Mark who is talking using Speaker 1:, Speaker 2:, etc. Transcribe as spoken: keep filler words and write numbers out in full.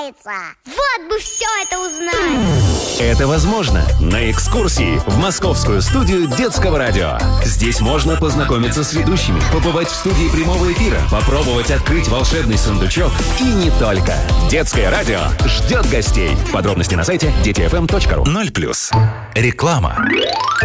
Speaker 1: откроется. Вот бы все это узнать.
Speaker 2: Это возможно на экскурсии в московскую студию детского радио. Здесь можно познакомиться с ведущими, побывать в студии прямого эфира, попробовать открыть волшебный сундучок и не только. Детское радио ждет гостей. Подробности на сайте дети эф эм точка ру.
Speaker 3: Ноль плюс. Реклама.